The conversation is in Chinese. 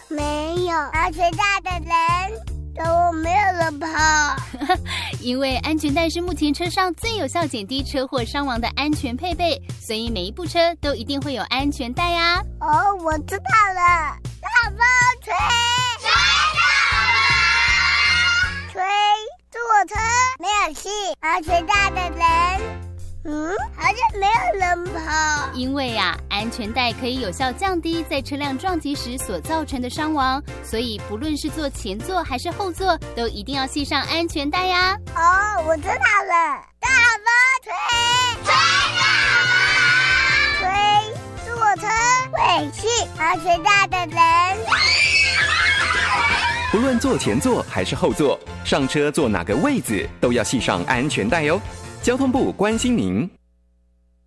没有安全带的人，但我没有人跑。 因为安全带是目前车上最有效减低车祸伤亡的安全配备，所以每一部车都一定会有安全带啊。 哦，我知道了，大风吹，吹到了，吹坐车没有系安全带的人。好像没有人跑。 因为安全带可以有效降低在车辆撞击时所造成的伤亡，所以不论是坐前座还是后座，都一定要系上安全带呀。 哦，我知道了，大风吹，吹到了，吹坐车会系安全带的人。 不论坐前座还是后座，上车坐哪个位子都要系上安全带哦。交通部关心您。